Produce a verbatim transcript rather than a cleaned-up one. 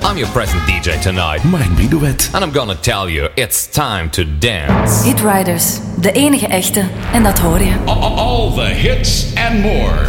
I'm your present D J tonight. Mike Bidouet. And I'm gonna tell you, it's time to dance. Hit Riders, de enige echte, en dat hoor je. All the hits and more.